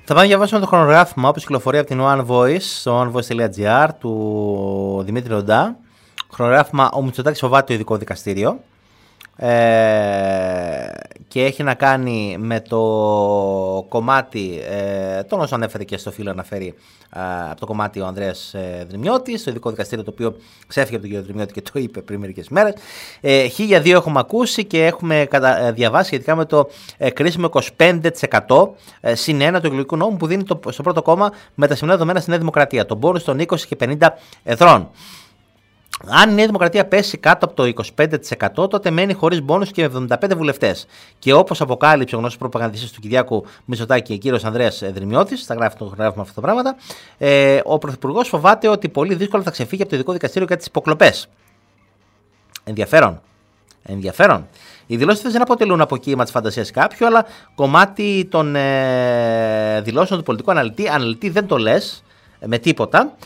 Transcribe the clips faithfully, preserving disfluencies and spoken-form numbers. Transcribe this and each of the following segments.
Θα πάμε να διαβάσουμε το χρονογράφημα όπως κυκλοφορεί από την One Voice στο one voice τελεία gr του Δημήτρη Δοντά. Χρονογράφημα «Ο Μητσοτάκης φοβάται το ειδικό δικαστήριο». Ε, και έχει να κάνει με το κομμάτι ε, τον όσο ανέφερε και στο φίλο αναφέρει ε, από το κομμάτι ο Ανδρέας ε, Δρυμιώτης, το ειδικό δικαστήριο το οποίο ξέφυγε από τον κύριο Δρυμιώτη και το είπε πριν μερικές μέρες. ε, χίλια δύο έχουμε ακούσει και έχουμε κατα, ε, διαβάσει σχετικά με το ε, κρίσιμο είκοσι πέντε τοις εκατό ε, συν ένα του εκλογικού νόμου που δίνει το, στο πρώτο κόμμα με τα σημερινά δεδομένα στη Νέα Δημοκρατία, τον πόνους των είκοσι και πενήντα εδρών. Αν η Νέα Δημοκρατία πέσει κάτω από το είκοσι πέντε τοις εκατό, τότε μένει χωρίς μπόνους και εβδομήντα πέντε βουλευτές. Και όπως αποκάλυψε ο γνωστός προπαγανδιστής του Κυριάκου Μητσοτάκη, ο κύριος Ανδρέας Δρυμιώτης, θα γράφει το γράφουμε αυτά τα πράγματα, ε, ο Πρωθυπουργός φοβάται ότι πολύ δύσκολα θα ξεφύγει από το ειδικό δικαστήριο για τις υποκλοπές. Ενδιαφέρον. Ενδιαφέρον. Οι δηλώσεις δεν αποτελούν αποκύημα της φαντασίας κάποιου, αλλά κομμάτι των ε, δηλώσεων του πολιτικού αναλυτή. Αναλυτή δεν το λες ε, με τίποτα.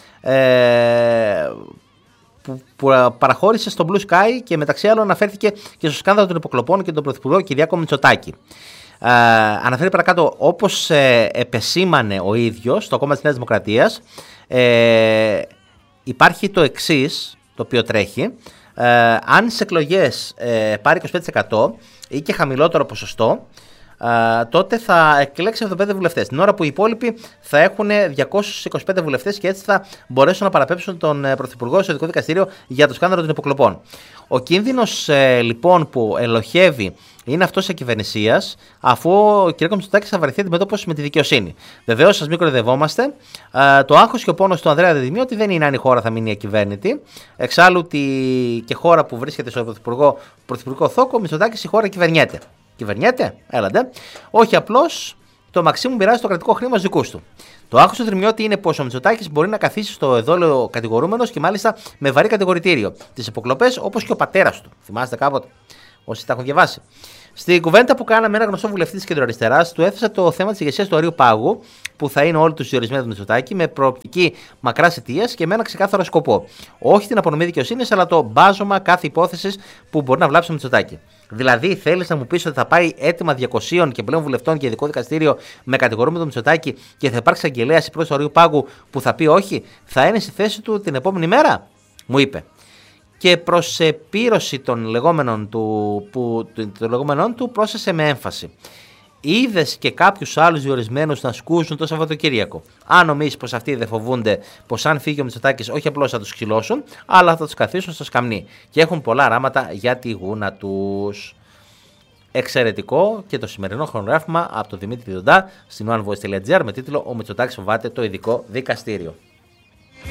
Ε, Που, που παραχώρησε στο Blue Sky και μεταξύ άλλων αναφέρθηκε και στο σκάνδαλο των υποκλοπών και τον Πρωθυπουργό Κυριάκο Μητσοτάκη. Ε, αναφέρει παρακάτω, όπως ε, επεσήμανε ο ίδιος στο κόμμα της Νέας Δημοκρατίας, ε, υπάρχει το εξής, το οποίο τρέχει. Ε, αν στις εκλογές ε, πάρει είκοσι πέντε τοις εκατό ή και χαμηλότερο ποσοστό, Uh, τότε θα εκλέξει εβδομήντα πέντε βουλευτές. Την ώρα που οι υπόλοιποι θα έχουν διακόσιους είκοσι πέντε βουλευτές και έτσι θα μπορέσουν να παραπέμψουν τον uh, Πρωθυπουργό στο ειδικό δικαστήριο για το σκάνδαλο των υποκλοπών. Ο κίνδυνος uh, λοιπόν που ελοχεύει είναι αυτός της ακυβερνησίας, αφού ο κ. Μητσοτάκης θα βρεθεί αντιμέτωπος με τη δικαιοσύνη. Βεβαίως, σας μην κοροϊδευόμαστε. Uh, το άγχος και ο πόνος του Ανδρέα Δρυμιώτη δεν είναι αν η χώρα θα μείνει ακυβέρνητη. Εξάλλου, τη... και χώρα που βρίσκεται στο Πρωθυπουργό, Πρωθυπουργικό θόκο, ο Μητσοτάκης η χώρα κυβερνιέται. Κυβερνιέται, έλατε. Όχι απλώς το Μαξίμου μοιράζει το κρατικό χρήμα στους δικούς του. Το άγχος του Δρυμιώτη είναι πως ο Μητσοτάκης μπορεί να καθίσει στο εδόλιο κατηγορούμενος και μάλιστα με βαρύ κατηγορητήριο. Τις υποκλοπές όπως και ο πατέρας του. Θυμάστε κάποτε, όσοι τα έχουν διαβάσει. Στην κουβέντα που κάναμε, ένα γνωστό βουλευτή της κεντροαριστεράς του έθεσε το θέμα της ηγεσίας του Αερίου Πάγου, που θα είναι όλοι τους διορισμένοι του Μητσοτάκη, με προοπτική μακράς αιτίας και με ένα ξεκάθαρο σκοπό. Όχι την απονομή δικαιοσύνης, αλλά το μπάζωμα κάθε υπόθεσης που μπορεί να βλάψει το Μητσοτάκη. Δηλαδή, θέλεις να μου πεις ότι θα πάει έτοιμα διακοσίων και πλέον βουλευτών και ειδικό δικαστήριο με κατηγορούμενο τον Μητσοτάκη και θα υπάρξει αγγελέας ή πρόεδρος του Αερίου Πάγου που θα πει όχι, θα είναι στη θέση του την επόμενη μέρα, μου είπε. Και προς επίρρωση των λεγόμενων του, που, των λεγόμενων του πρόσθεσε με έμφαση. Είδες και κάποιους άλλους διορισμένους να σκούζουν το Σαββατοκύριακο. Αν νομίζεις πως αυτοί δεν φοβούνται πως αν φύγει ο Μητσοτάκης όχι απλώς θα τους ξυλώσουν, αλλά θα τους καθίσουν στο σκαμνί. Και έχουν πολλά ράματα για τη γούνα τους. Εξαιρετικό και το σημερινό χρονογράφημα από τον Δημήτρη Δοντά στην one voice τελεία gr με τίτλο «Ο Μητσοτάκης φοβάται το ειδικό δικαστήριο».